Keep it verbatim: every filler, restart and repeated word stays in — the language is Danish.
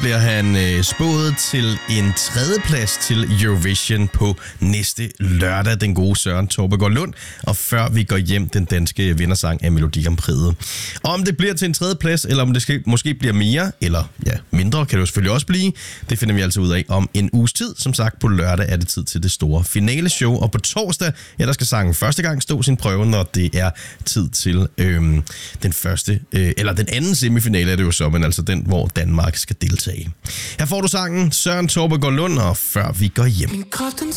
bliver han øh, spået til en tredjeplads til Eurovision på næste lørdag, den gode Søren Torpegaard Lund. Og før vi går hjem, den danske vindersang af Melodi Grand Prix'et. Om det bliver til en tredjeplads, eller om det skal, måske bliver mere, eller ja, mindre, kan det jo selvfølgelig også blive. Det finder vi altså ud af om en uges tid. Som sagt, på lørdag er det tid til det store finaleshow. Og på torsdag, ja, der skal sangen første gang stå sin prøve, når det er tid til øhm, den første, øh, eller den anden semifinale er det jo så, men altså den, hvor Danmark skal deltage. Her får du sangen Søren Torpegaard Lund, og før vi går hjem.